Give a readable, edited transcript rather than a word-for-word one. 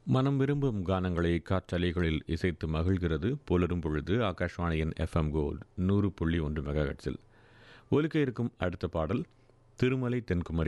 மனம் விரும்பும் கானங்களை காற்றலைகளில் இசைத்து மகிழ்கிறது புலரும் பொழுது ஆகாஷ்வாணியின் எஃப்எம் கோல்ட் 100.1 மெகாஹெர்ட்ஸில். ஒலிக்க இருக்கும் அடுத்த பாடல் திருமலை தென்குமரி